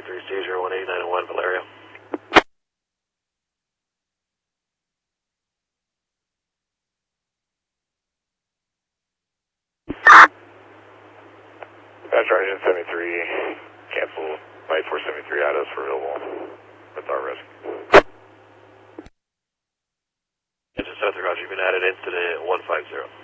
73C018901 Valerio. Sergeant 73, cancel Flight 473 IDOS for available with our risk. Engine South, Roger, you've been added incident 150.